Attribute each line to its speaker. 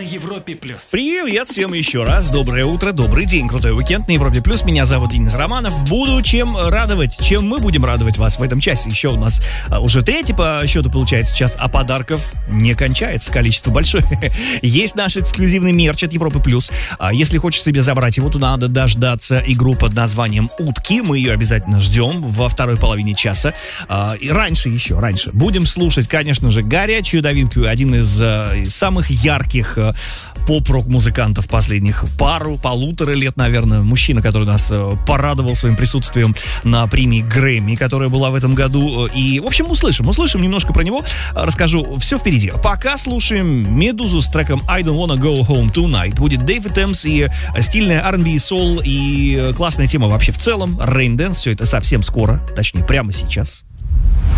Speaker 1: Европе плюс.
Speaker 2: Привет всем еще раз. Доброе утро, добрый день. Крутой уикенд на Европе плюс. Меня зовут Денис Романов. Буду чем радовать, чем мы будем радовать вас в этом часе. Еще у нас уже третий по счету получается час, а подарков не кончается. Количество большое. Есть наш эксклюзивный мерч от Европы плюс. Если хочешь себе забрать его, то надо дождаться игру под названием «Утки». Мы ее обязательно ждем во второй половине часа. И раньше. Будем слушать, конечно же, горячую новинку. Один из самых ярких поп-рок-музыкантов последних полутора лет, наверное. Мужчина, который нас порадовал своим присутствием на премии Грэмми, которая была в этом году. И, в общем, услышим немножко про него. Расскажу, все впереди. Пока слушаем Медузу с треком I Don't Wanna Go Home Tonight. Будет Дэвид Эмс и стильная R&B и soul, и классная тема вообще в целом. Rain Dance. Все это совсем скоро, точнее, прямо сейчас.